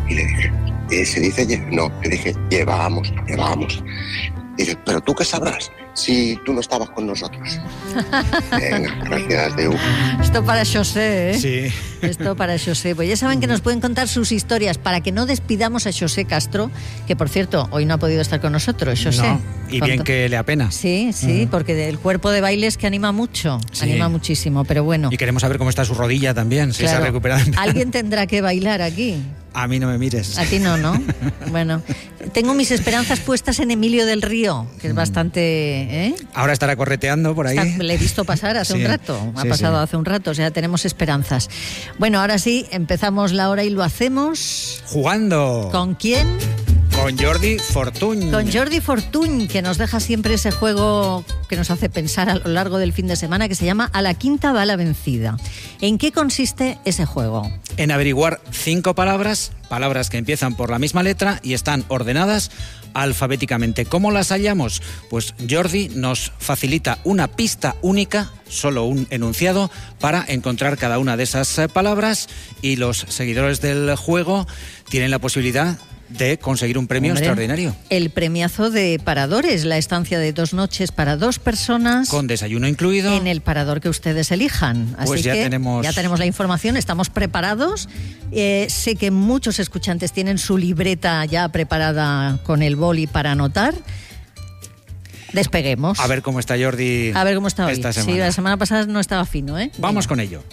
Y le dije, ¿se dice no? Le dije, llevamos. Dice, ¿pero tú qué sabrás si tú no estabas con nosotros? Venga, gracias, Deu. Esto para José, ¿eh? Sí. Esto para José. Pues ya saben que nos pueden contar sus historias para que no despidamos a José Castro, que por cierto, hoy no ha podido estar con nosotros, José. No, y bien que le apena. Sí, porque el cuerpo de baile es que anima mucho, anima muchísimo, pero bueno. Y queremos saber cómo está su rodilla también, si se ha recuperado. Alguien tendrá que bailar aquí. A mí no me mires. A ti no, ¿no? Bueno, tengo mis esperanzas puestas en Emilio del Río, que es bastante... Ahora estará correteando por ahí. Le he visto pasar hace un rato, ha pasado hace un rato, o sea, tenemos esperanzas. Bueno, ahora sí, empezamos la hora y lo hacemos... Jugando. ¿Con quién? Con Jordi Fortuny. Con Jordi Fortuny, que nos deja siempre ese juego que nos hace pensar a lo largo del fin de semana, que se llama A la quinta va la vencida. ¿En qué consiste ese juego? En averiguar 5 palabras que empiezan por la misma letra y están ordenadas alfabéticamente. ¿Cómo las hallamos? Pues Jordi nos facilita una pista única, solo un enunciado, para encontrar cada una de esas palabras, y los seguidores del juego tienen la posibilidad de conseguir un premio extraordinario. El premiazo de Paradores, la estancia de 2 noches para 2 personas. Con desayuno incluido. En el parador que ustedes elijan. Así pues ya tenemos la información, estamos preparados. Sé que muchos escuchantes tienen su libreta ya preparada con el boli para anotar. Despeguemos. A ver cómo está Jordi. A ver cómo está hoy. Esta semana. Sí, la semana pasada no estaba fino, ¿eh? Vamos con ello.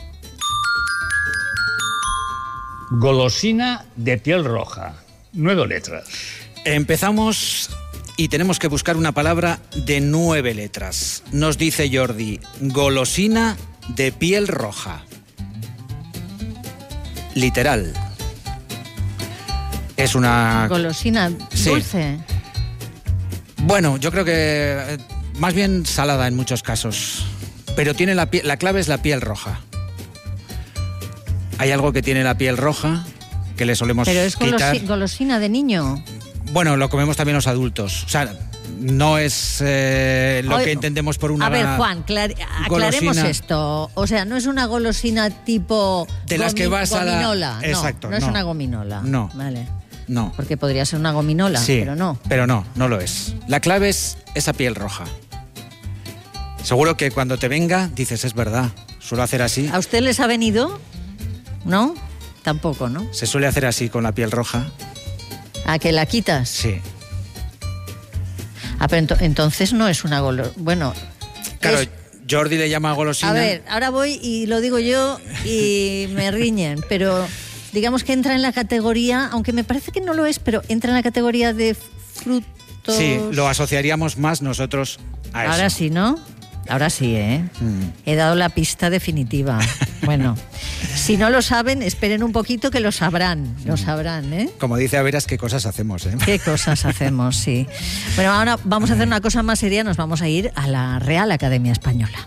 Golosina de piel roja. 9 letras. Empezamos y tenemos que buscar una palabra de 9 letras. Nos dice Jordi, golosina de piel roja. Literal. Es una... Golosina dulce. Sí. Bueno, yo creo que más bien salada en muchos casos. Pero tiene la clave es la piel roja. Hay algo que tiene la piel roja que le solemos quitar. ¿Pero es golosina de niño? Bueno, lo comemos también los adultos. O sea, no es lo que entendemos por una golosina. A ver, Juan, aclaremos esto. O sea, no es una golosina tipo de las que vas gominola. Exacto. No es una gominola. No. Vale. No. Porque podría ser una gominola, sí, pero no. Pero no lo es. La clave es esa piel roja. Seguro que cuando te venga dices, es verdad, suelo hacer así. ¿A usted les ha venido? ¿No? Tampoco, ¿no? Se suele hacer así con la piel roja. ¿A que la quitas? Sí. Ah, pero entonces no es una golosina. Bueno. Claro, Jordi le llama golosina. A ver, ahora voy y lo digo yo y me riñen, pero digamos que entra en la categoría, aunque me parece que no lo es, pero entra en la categoría de frutos. Sí, lo asociaríamos más nosotros a eso. Ahora sí, ¿no? Ahora sí, ¿eh? He dado la pista definitiva. Bueno, si no lo saben, esperen un poquito que lo sabrán, ¿eh? Como dice Averas, qué cosas hacemos, ¿eh? Qué cosas hacemos, sí. Bueno, ahora vamos a hacer una cosa más seria, nos vamos a ir a la Real Academia Española.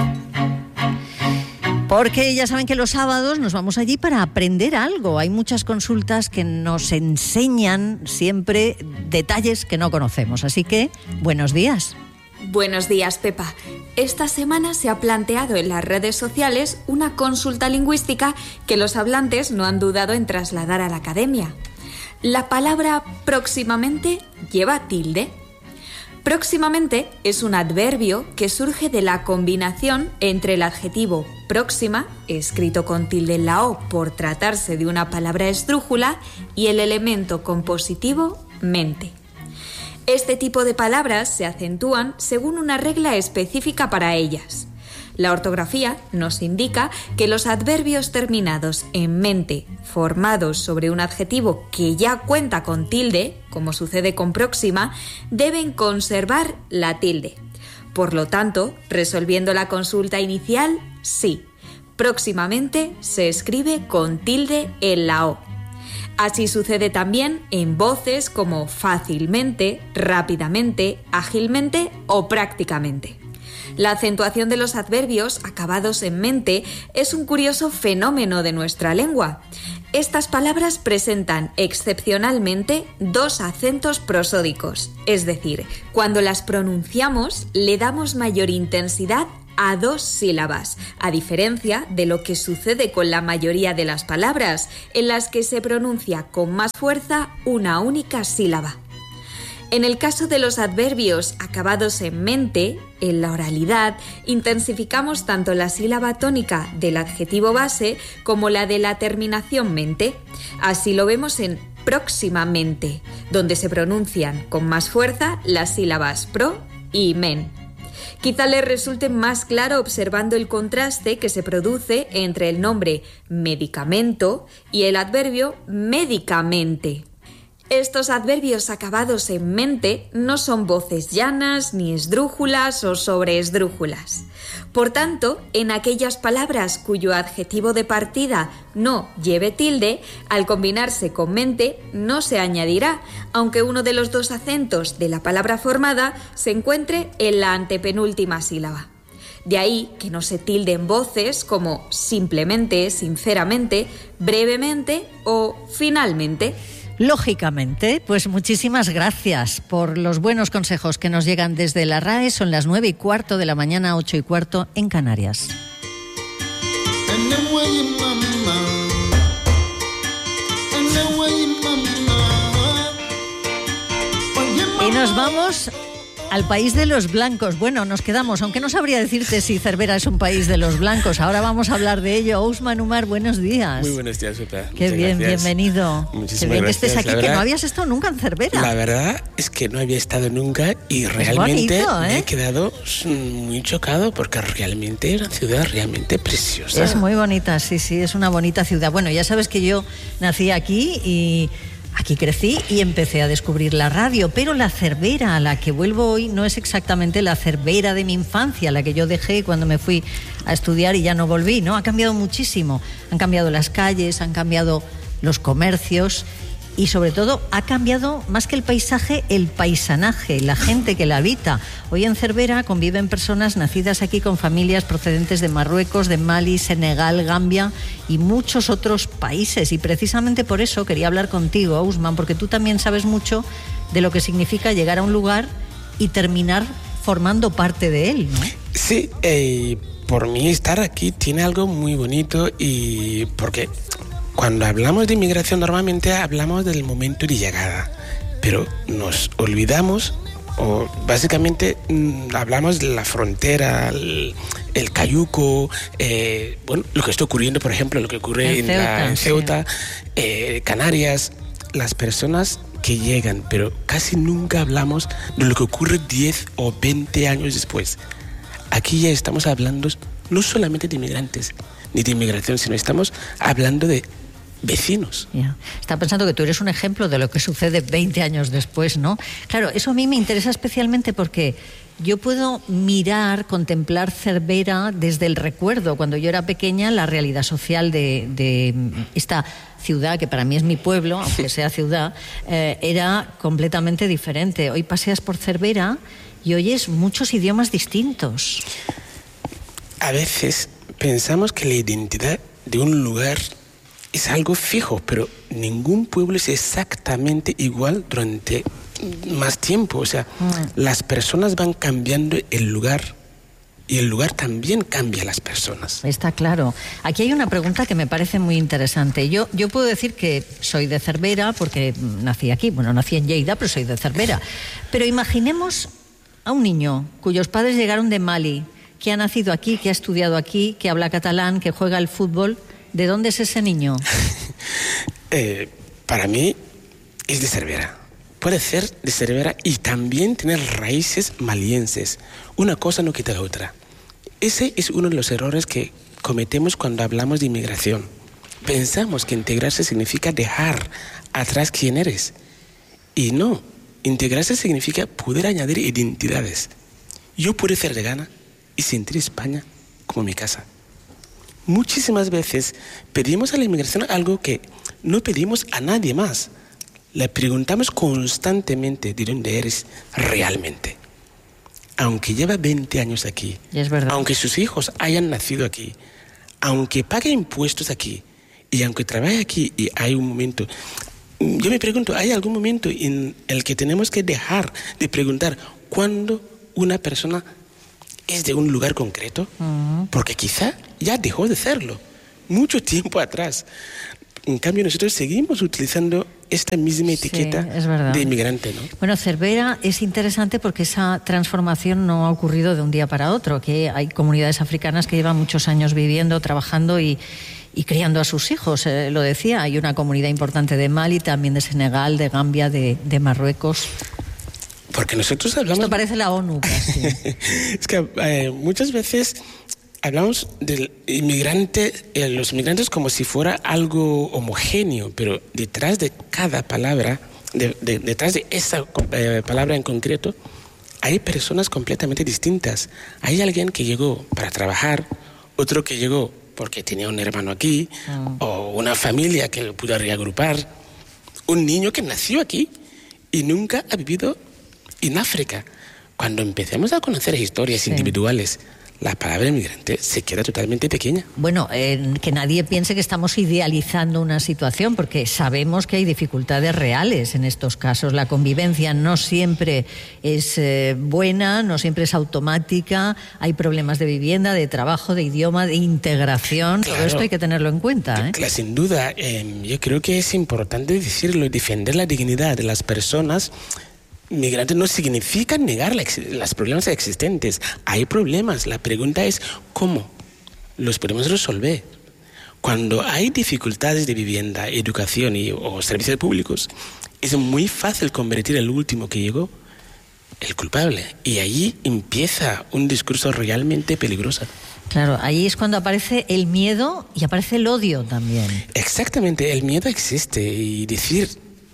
Porque ya saben que los sábados nos vamos allí para aprender algo. Hay muchas consultas que nos enseñan siempre detalles que no conocemos. Así que, buenos días. Buenos días, Pepa. Esta semana se ha planteado en las redes sociales una consulta lingüística que los hablantes no han dudado en trasladar a la academia. La palabra próximamente lleva tilde. Próximamente es un adverbio que surge de la combinación entre el adjetivo próxima, escrito con tilde en la O por tratarse de una palabra esdrújula, y el elemento compositivo mente. Este tipo de palabras se acentúan según una regla específica para ellas. La ortografía nos indica que los adverbios terminados en mente, formados sobre un adjetivo que ya cuenta con tilde, como sucede con próxima, deben conservar la tilde. Por lo tanto, resolviendo la consulta inicial, sí, próximamente se escribe con tilde en la O. Así sucede también en voces como fácilmente, rápidamente, ágilmente o prácticamente. La acentuación de los adverbios acabados en mente es un curioso fenómeno de nuestra lengua. Estas palabras presentan excepcionalmente 2 acentos prosódicos, es decir, cuando las pronunciamos le damos mayor intensidad a 2 sílabas, a diferencia de lo que sucede con la mayoría de las palabras, en las que se pronuncia con más fuerza una única sílaba. En el caso de los adverbios acabados en mente, en la oralidad, intensificamos tanto la sílaba tónica del adjetivo base como la de la terminación mente. Así lo vemos en próximamente, donde se pronuncian con más fuerza las sílabas pro y men. Quizá les resulte más claro observando el contraste que se produce entre el nombre medicamento y el adverbio médicamente. Estos adverbios acabados en mente no son voces llanas, ni esdrújulas o sobreesdrújulas. Por tanto, en aquellas palabras cuyo adjetivo de partida no lleve tilde, al combinarse con mente no se añadirá, aunque uno de los 2 acentos de la palabra formada se encuentre en la antepenúltima sílaba. De ahí que no se tilden voces como simplemente, sinceramente, brevemente o finalmente. Lógicamente, pues muchísimas gracias por los buenos consejos que nos llegan desde la RAE. Son las 9:15 de la mañana, 8:15 en Canarias. Y nos vamos al país de los blancos. Bueno, nos quedamos, aunque no sabría decirte si Cervera es un país de los blancos. Ahora vamos a hablar de ello. Ousmane Umar, buenos días. Muy buenos días, Pepa. Qué bien, gracias. Bienvenido. Muchísimas Qué bien gracias. que estés aquí, La verdad, que no habías estado nunca en Cervera. La verdad es que no había estado nunca y realmente bonito, me he quedado muy chocado porque realmente es una ciudad realmente preciosa. Es muy bonita, sí, es una bonita ciudad. Bueno, ya sabes que yo nací aquí y aquí crecí y empecé a descubrir la radio, pero la Cervera a la que vuelvo hoy no es exactamente la Cervera de mi infancia, la que yo dejé cuando me fui a estudiar y ya no volví, ¿no? Ha cambiado muchísimo. Han cambiado las calles, han cambiado los comercios y sobre todo ha cambiado más que el paisaje, el paisanaje, la gente que la habita. Hoy en Cervera conviven personas nacidas aquí con familias procedentes de Marruecos, de Mali, Senegal, Gambia y muchos otros países. Y precisamente por eso quería hablar contigo, Ousmane, porque tú también sabes mucho de lo que significa llegar a un lugar y terminar formando parte de él, ¿no? Sí, por mí estar aquí tiene algo muy bonito y porque cuando hablamos de inmigración normalmente hablamos del momento de llegada, pero nos olvidamos o básicamente hablamos de la frontera, el cayuco, lo que está ocurriendo, por ejemplo, lo que ocurre en Ceuta, Canarias, las personas que llegan, pero casi nunca hablamos de lo que ocurre 10 o 20 años después. Aquí ya estamos hablando no solamente de inmigrantes ni de inmigración, sino estamos hablando de vecinos. Yeah. Estaba pensando que tú eres un ejemplo de lo que sucede 20 años después, ¿no? Claro, eso a mí me interesa especialmente porque yo puedo contemplar Cervera desde el recuerdo. Cuando yo era pequeña, la realidad social de esta ciudad, que para mí es mi pueblo, aunque sea ciudad, era completamente diferente. Hoy paseas por Cervera y oyes muchos idiomas distintos. A veces pensamos que la identidad de un lugar es algo fijo, pero ningún pueblo es exactamente igual durante más tiempo. O sea, las personas van cambiando el lugar y el lugar también cambia a las personas. Está claro. Aquí hay una pregunta que me parece muy interesante. Yo puedo decir que soy de Cervera porque nací aquí. Bueno, nací en Lleida, pero soy de Cervera. Pero imaginemos a un niño cuyos padres llegaron de Mali, que ha nacido aquí, que ha estudiado aquí, que habla catalán, que juega al fútbol. ¿De dónde es ese niño? Para mí es de Cervera. Puede ser de Cervera y también tener raíces malienses. Una cosa no quita la otra. Ese es uno de los errores que cometemos cuando hablamos de inmigración. Pensamos que integrarse significa dejar atrás quién eres. Y no, integrarse significa poder añadir identidades. Yo puedo ser de Ghana y sentir España como mi casa. Muchísimas veces pedimos a la inmigración algo que no pedimos a nadie más. Le preguntamos constantemente de dónde eres realmente. Aunque lleva 20 años aquí, es verdad. Aunque sus hijos hayan nacido aquí, aunque pague impuestos aquí y aunque trabaje aquí y hay un momento... Yo me pregunto, ¿hay algún momento en el que tenemos que dejar de preguntar cuándo una persona es de un lugar concreto, porque quizá ya dejó de serlo mucho tiempo atrás. En cambio, nosotros seguimos utilizando esta misma etiqueta de inmigrante, ¿no? Bueno, Cervera es interesante porque esa transformación no ha ocurrido de un día para otro, que hay comunidades africanas que llevan muchos años viviendo, trabajando y criando a sus hijos. Lo decía, hay una comunidad importante de Mali, también de Senegal, de Gambia, de Marruecos. Porque nosotros hablamos... Esto parece la ONU casi. Es que muchas veces hablamos del inmigrante, los inmigrantes como si fuera algo homogéneo, pero detrás de cada palabra, detrás de esa palabra en concreto, hay personas completamente distintas. Hay alguien que llegó para trabajar, otro que llegó porque tenía un hermano aquí, o una familia que lo pudo reagrupar, un niño que nació aquí y nunca ha vivido en África. Cuando empecemos a conocer historias individuales, la palabra inmigrante se queda totalmente pequeña. Bueno, que nadie piense que estamos idealizando una situación, porque sabemos que hay dificultades reales en estos casos. La convivencia no siempre es buena, no siempre es automática. Hay problemas de vivienda, de trabajo, de idioma, de integración. Claro. Todo esto hay que tenerlo en cuenta, ¿eh? Claro, sin duda. Yo creo que es importante decirlo, defender la dignidad de las personas. Migrantes no significa negar los problemas existentes. Hay problemas. La pregunta es ¿cómo los podemos resolver? Cuando hay dificultades de vivienda, educación o servicios públicos, es muy fácil convertir el último que llegó el culpable. Y allí empieza un discurso realmente peligroso. Claro, ahí es cuando aparece el miedo y aparece el odio también. Exactamente, el miedo existe y decir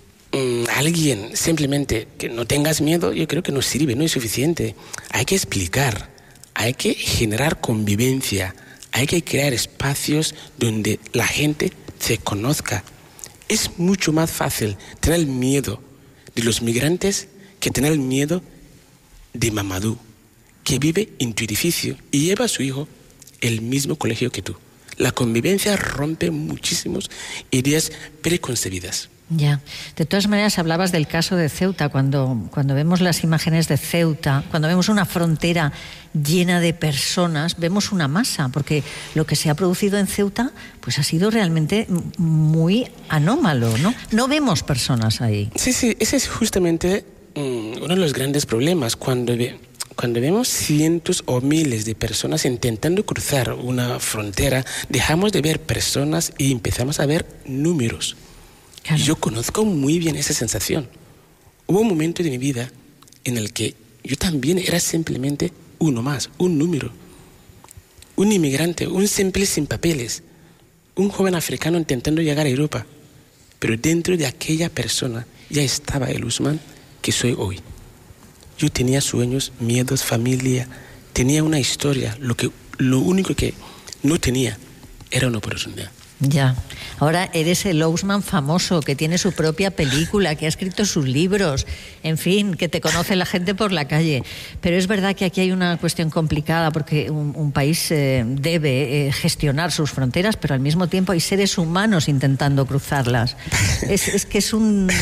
a alguien simplemente que no tengas miedo, yo creo que no sirve, no es suficiente. Hay que explicar, hay que generar convivencia, hay que crear espacios donde la gente se conozca. Es mucho más fácil tener el miedo de los migrantes que tener el miedo de Mamadou, que vive en tu edificio y lleva a su hijo el mismo colegio que tú. La convivencia rompe muchísimas ideas preconcebidas. Ya. De todas maneras, hablabas del caso de Ceuta. Cuando vemos las imágenes de Ceuta, cuando vemos una frontera llena de personas, vemos una masa, porque lo que se ha producido en Ceuta pues ha sido realmente muy anómalo, ¿no? No vemos personas ahí. Sí, ese es justamente uno de los grandes problemas. Cuando vemos cientos o miles de personas intentando cruzar una frontera, dejamos de ver personas y empezamos a ver números. Claro. Yo conozco muy bien esa sensación. Hubo un momento de mi vida en el que yo también era simplemente uno más, un número, un inmigrante, un simple sin papeles, un joven africano intentando llegar a Europa. Pero dentro de aquella persona ya estaba el Usman que soy hoy. Yo tenía sueños, miedos, familia, tenía una historia. Lo único que no tenía era una oportunidad. Ya. Ahora eres el Ousmane famoso, que tiene su propia película, que ha escrito sus libros, en fin, que te conoce la gente por la calle. Pero es verdad que aquí hay una cuestión complicada, porque un país debe gestionar sus fronteras, pero al mismo tiempo hay seres humanos intentando cruzarlas. Es que es un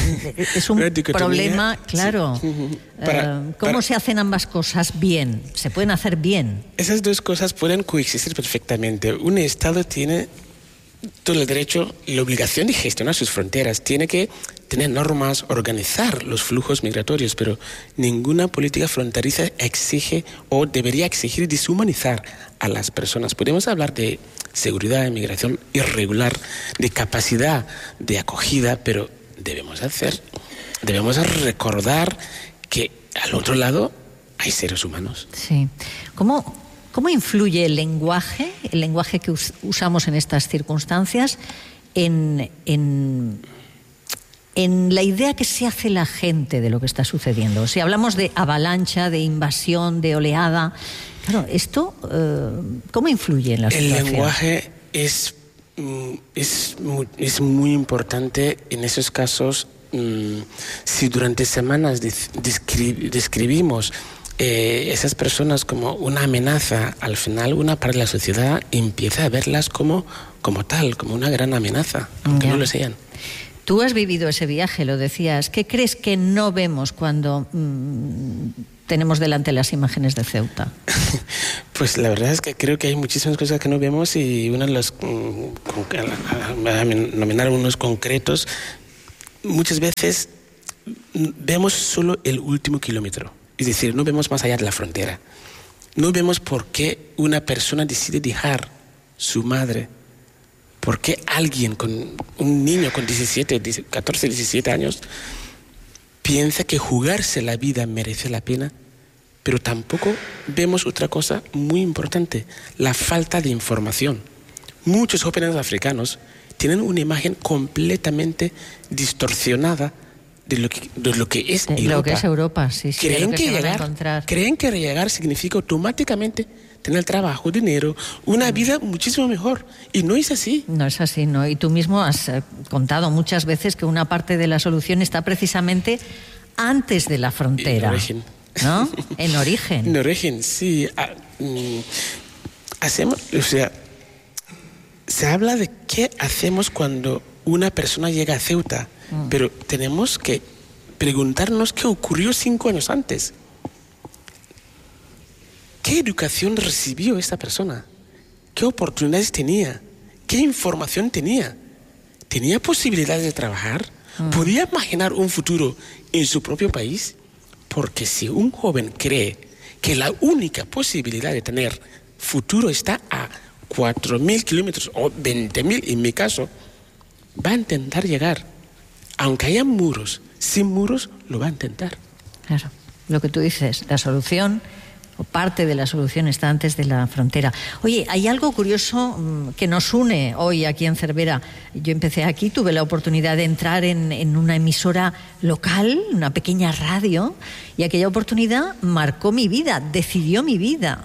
problema, claro. Sí. ¿Cómo se hacen ambas cosas bien? ¿Se pueden hacer bien? Esas dos cosas pueden coexistir perfectamente. Un Estado tiene todo el derecho y la obligación de gestionar sus fronteras. Tiene que tener normas, organizar los flujos migratorios, pero ninguna política fronteriza exige o debería exigir deshumanizar a las personas. Podemos hablar de seguridad, de migración irregular, de capacidad de acogida, pero debemos recordar que al otro lado hay seres humanos. Sí. ¿Cómo influye el lenguaje que usamos en estas circunstancias, en la idea que se hace la gente de lo que está sucediendo? Si hablamos de avalancha, de invasión, de oleada, claro, esto, ¿cómo influye en la situación? El lenguaje es muy importante en esos casos. Si durante semanas describimos esas personas como una amenaza, al final una parte de la sociedad empieza a verlas como tal, como una gran amenaza, aunque no lo sean. Tú has vivido ese viaje, lo decías. ¿Qué crees que no vemos cuando tenemos delante las imágenes de Ceuta? Pues la verdad es que creo que hay muchísimas cosas que no vemos y uno de los, nominar unos concretos, muchas veces vemos solo el último kilómetro, es decir, no vemos más allá de la frontera. No vemos por qué una persona decide dejar su madre, por qué alguien, un niño con 14, 17 años, piensa que jugarse la vida merece la pena, pero tampoco vemos otra cosa muy importante, la falta de información. Muchos jóvenes africanos tienen una imagen completamente distorsionada de lo que es Europa. Lo que es Europa, sí. Creen que llegar significa automáticamente tener trabajo, dinero, una vida muchísimo mejor. Y no es así. No es así, ¿no? Y tú mismo has contado muchas veces que una parte de la solución está precisamente antes de la frontera. En origen. ¿No? En origen. En origen, sí. Se habla de qué hacemos cuando una persona llega a Ceuta, pero tenemos que preguntarnos qué ocurrió 5 años antes. ¿Qué educación recibió esta persona? ¿Qué oportunidades tenía? ¿Qué información tenía? ¿Tenía posibilidades de trabajar? ¿Podía imaginar un futuro en su propio país? Porque si un joven cree que la única posibilidad de tener futuro está a 4.000 kilómetros o 20.000 en mi caso, va a intentar llegar. Aunque haya muros, sin muros lo va a intentar. Claro, lo que tú dices, la solución o parte de la solución está antes de la frontera. Oye, hay algo curioso que nos une hoy aquí en Cervera. Yo empecé aquí, tuve la oportunidad de entrar en una emisora local, una pequeña radio, y aquella oportunidad marcó mi vida, decidió mi vida.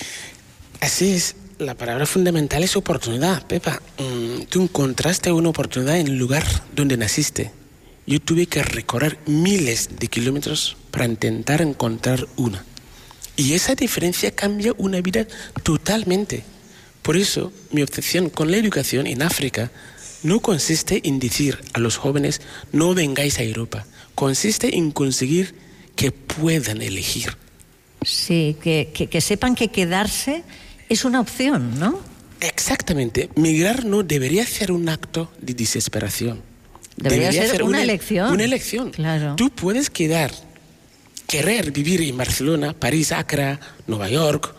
Así es, la palabra fundamental es oportunidad, Pepa. Tú encontraste una oportunidad en el lugar donde naciste. Yo tuve que recorrer miles de kilómetros para intentar encontrar una. Y esa diferencia cambia una vida totalmente. Por eso, mi obsesión con la educación en África no consiste en decir a los jóvenes, no vengáis a Europa. Consiste en conseguir que puedan elegir. Sí, que sepan que quedarse es una opción, ¿no? Exactamente. Migrar no debería ser un acto de desesperación. Debería ser una elección. Una elección. Claro. Tú puedes querer vivir en Barcelona, París, Accra, Nueva York,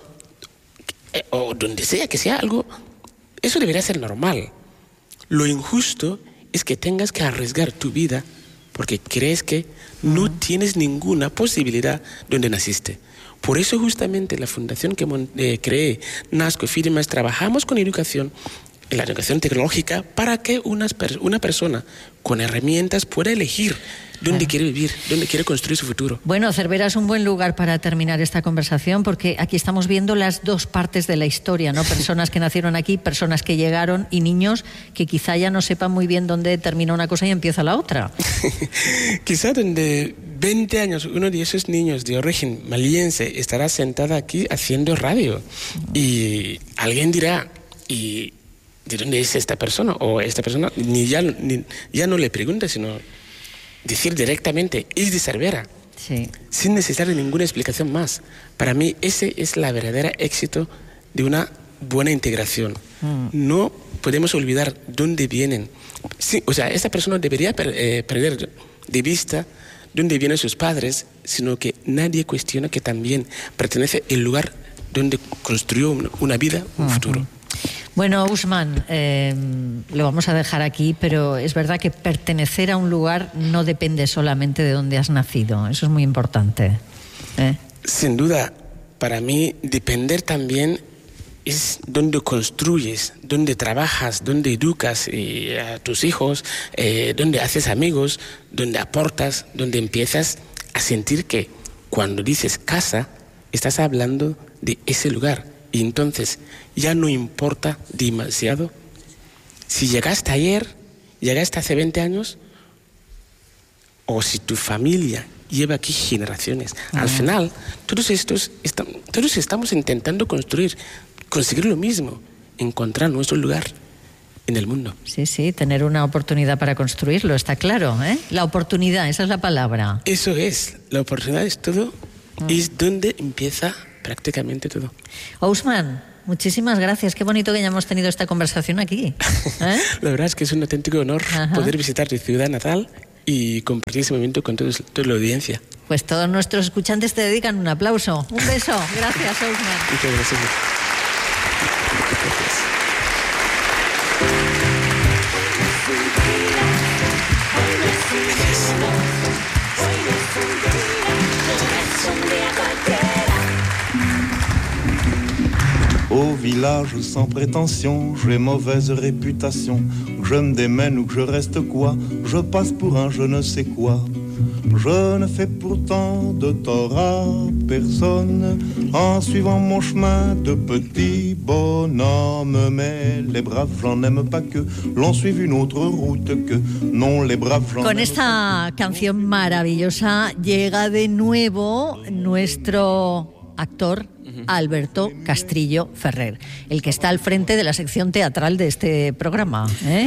o donde sea que sea algo, eso debería ser normal. Lo injusto es que tengas que arriesgar tu vida porque crees que no tienes ninguna posibilidad donde naciste. Por eso justamente la fundación que creé, NASCO y FIDEMAS, trabajamos con educación, la educación tecnológica, para que una persona con herramientas pueda elegir dónde quiere vivir, dónde quiere construir su futuro. Bueno, Cervera es un buen lugar para terminar esta conversación porque aquí estamos viendo las dos partes de la historia, ¿no? Personas que nacieron aquí, personas que llegaron y niños que quizá ya no sepan muy bien dónde termina una cosa y empieza la otra. Quizá donde 20 años uno de esos niños de origen maliense estará sentada aquí haciendo radio y alguien dirá, ¿y de dónde es esta persona? O esta persona ya no le pregunta, sino decir directamente, es de Cervera, sí, sin necesitar ninguna explicación más. Para mí ese es la verdadera éxito de una buena integración. No podemos olvidar dónde vienen. Sí, o sea, esta persona debería perder de vista dónde vienen sus padres, sino que nadie cuestiona que también pertenece al lugar donde construyó una vida, un futuro. Bueno, Ousmane, lo vamos a dejar aquí, pero es verdad que pertenecer a un lugar no depende solamente de dónde has nacido. Eso es muy importante. Sin duda, para mí, depender también es dónde construyes, dónde trabajas, dónde educas a tus hijos, dónde haces amigos, dónde aportas, dónde empiezas a sentir que cuando dices casa, estás hablando de ese lugar. Y entonces ya no importa demasiado si llegaste ayer, llegaste hace 20 años, o si tu familia lleva aquí generaciones. Al final, todos estamos intentando conseguir lo mismo, encontrar nuestro lugar en el mundo. Sí, sí, tener una oportunidad para construirlo, está claro, ¿eh? La oportunidad, esa es la palabra. Eso es, la oportunidad es todo Y es donde empieza prácticamente todo. Ousman, muchísimas gracias. Qué bonito que hayamos tenido esta conversación aquí. La verdad es que es un auténtico honor poder visitar tu ciudad natal y compartir ese momento con toda la audiencia. Pues todos nuestros escuchantes te dedican un aplauso. Un beso. Gracias, Ousman. Muchas gracias. Au village sans prétention, j'ai mauvaise réputation. Que je me démène ou que je reste quoi, je passe pour un je ne sais quoi. Je ne fais pourtant de tort à personne en suivant mon chemin de petit bonhomme. Mais les braves, j'en aime pas que l'on suive une autre route que non, les braves, j'en Con aime esta canción maravillosa llega de nuevo nuestro actor Alberto Castrillo Ferrer, el que está al frente de la sección teatral de este programa.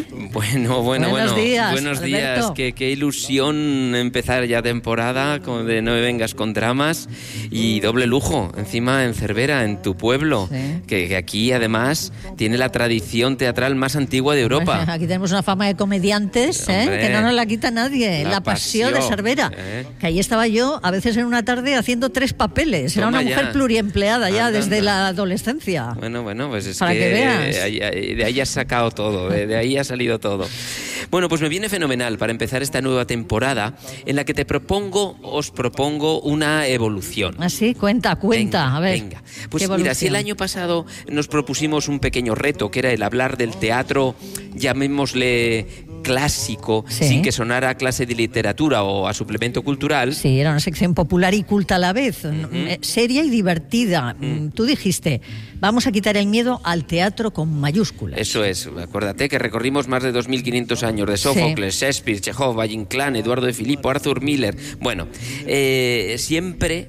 Buenos días. Buenos Alberto. días. Qué ilusión empezar ya temporada de No me vengas con dramas y doble lujo, encima en Cervera, en tu pueblo, que aquí además tiene la tradición teatral más antigua de Europa. Aquí tenemos una fama de comediantes, que no nos la quita nadie. La pasión de Cervera. Que ahí estaba yo, a veces en una tarde, haciendo 3 papeles. Era una mujer pluriempleada ya desde la adolescencia. Bueno, pues es para que veas. De ahí has sacado todo, de ahí ha salido todo. Bueno, pues me viene fenomenal para empezar esta nueva temporada en la que os propongo una evolución. ¿Ah, sí? Cuenta, venga, a ver. Venga. Pues mira, si el año pasado nos propusimos un pequeño reto, que era el hablar del teatro, llamémosle clásico, sin que sonara a clase de literatura o a suplemento cultural. Sí, era una sección popular y culta a la vez, seria y divertida. Tú dijiste, vamos a quitar el miedo al teatro con mayúsculas. Eso es, acuérdate que recorrimos más de 2.500 años de Sófocles, Shakespeare, Chekhov, Valle Inclán, Eduardo de Filippo, Arthur Miller. Bueno, siempre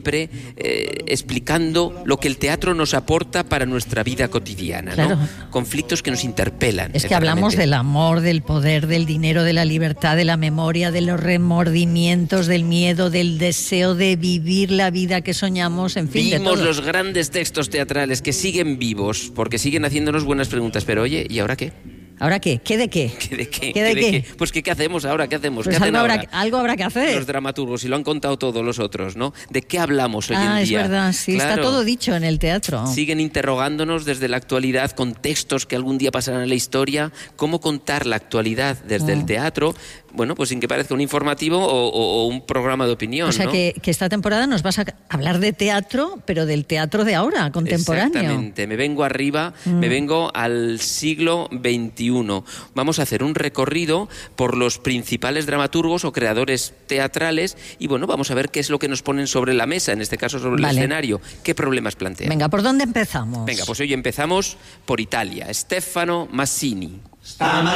explicando lo que el teatro nos aporta para nuestra vida cotidiana, claro. ¿no? Conflictos que nos interpelan. Es que hablamos del amor, del poder, del dinero, de la libertad, de la memoria, de los remordimientos, del miedo, del deseo de vivir la vida que soñamos, en fin, Vimos de todo. los grandes textos teatrales que siguen vivos porque siguen haciéndonos buenas preguntas. Pero oye, ¿y ahora qué? ¿Ahora qué? ¿Qué de qué? ¿Qué de qué? ¿Qué de qué? Pues ¿qué hacemos ahora? ¿Qué hacemos? Pues ¿Qué hacen algo habrá que hacer. los dramaturgos? Y lo han contado todos los otros, ¿no? ¿De qué hablamos hoy en día? Es verdad, sí, Claro. está todo dicho en el teatro. Siguen interrogándonos desde la actualidad con textos que algún día pasarán a la historia. ¿Cómo contar la actualidad desde el teatro? Bueno, pues sin que parezca un informativo o un programa de opinión, O sea, ¿no? que esta temporada nos vas a hablar de teatro, pero del teatro de ahora, contemporáneo. Exactamente, me vengo arriba, me vengo al siglo XXI. Vamos a hacer un recorrido por los principales dramaturgos o creadores teatrales y bueno, vamos a ver qué es lo que nos ponen sobre la mesa, en este caso sobre el escenario, qué problemas plantean. Venga, ¿por dónde empezamos? Venga, pues hoy empezamos por Italia, Stefano Massini.